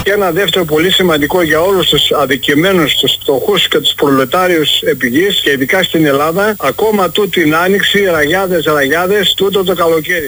Και ένα δεύτερο πολύ σημαντικό για όλους τους αδικημένους, τους φτωχούς και τους προλετάριους επί γης, και ειδικά στην Ελλάδα, ακόμα τούτη την άνοιξη, ραγιάδες, τούτο το καλοκαίρι.